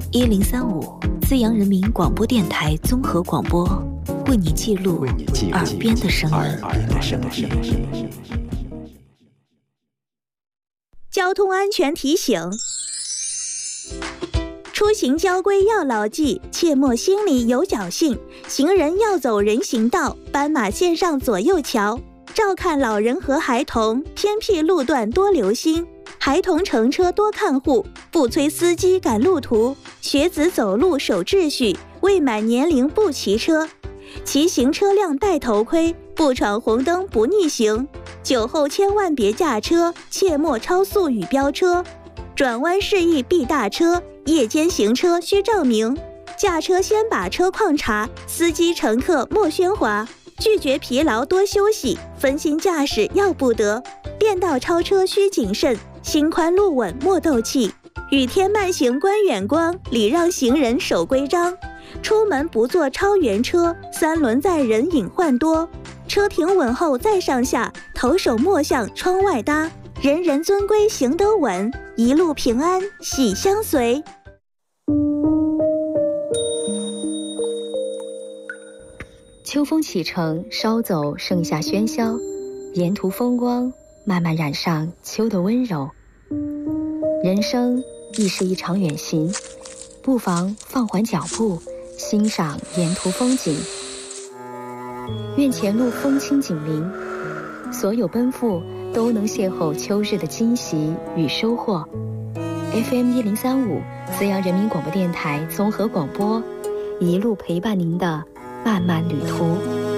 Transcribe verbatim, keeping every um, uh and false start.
一零三五资阳人民广播电台综合广播，为你记录耳边的声音。 交通安全提醒：出行交规要牢记，切莫心里有侥幸。行人要走人行道，斑马线上左右瞧。照看老人和孩童，偏僻路段多留心。孩童乘车多看护，不催司机赶路途。学子走路守秩序，未满年龄不骑车。骑行车辆戴头盔，不闯红灯不逆行。酒后千万别驾车，切莫超速与飙车。转弯示意避大车，夜间行车需照明。驾车先把车况查，司机乘客莫喧哗。拒绝疲劳多休息，分心驾驶要不得。变道超车需谨慎，心宽路稳莫斗气。雨天慢行观远光，礼让行人守规章。出门不坐超员车，三轮载人隐患多。车停稳后再上下，头手莫向窗外搭。人人遵规行得稳，一路平安喜相随。 秋风启程，稍走盛夏喧嚣，沿途风光慢慢染上秋的温柔。人生亦是一场远行，不妨放缓脚步，欣赏沿途风景。愿前路风轻锦鳞，所有奔赴都能邂逅秋日的惊喜与收获。F M 一零三五资阳人民广播电台综合广播，一路陪伴您的漫漫旅途。